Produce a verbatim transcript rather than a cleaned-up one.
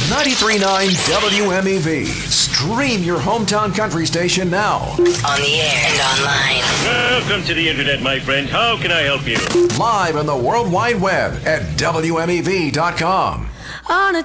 ninety-three point nine W M E V. Stream your hometown country station now. On the air and online. Welcome to the internet, my friend. How can I help you? Live on the World Wide Web at W M E V dot com. On a